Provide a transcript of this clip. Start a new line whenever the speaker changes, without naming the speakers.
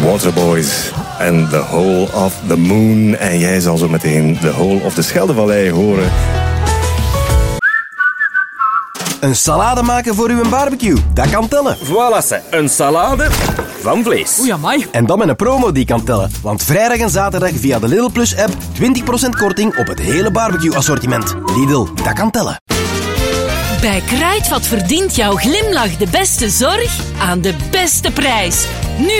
Waterboys en The Hole of the Moon. En jij zal zo meteen The Hole of the Scheldevallei horen.
Een salade maken voor uw barbecue, dat kan tellen.
Voilà, ze. Een salade van vlees.
Oei, amai.
En dan met een promo die kan tellen. Want vrijdag en zaterdag via de Lidl Plus app 20% korting op het hele barbecue assortiment. Lidl, dat kan tellen.
Bij Kruidvat verdient jouw glimlach de beste zorg aan de beste prijs. Nu